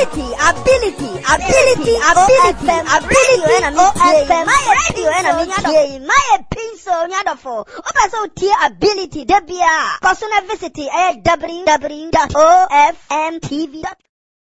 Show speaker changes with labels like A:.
A: My pencil, nyadofo. Opa so tie ability debia. Kosuna visit www.ofmtv.com.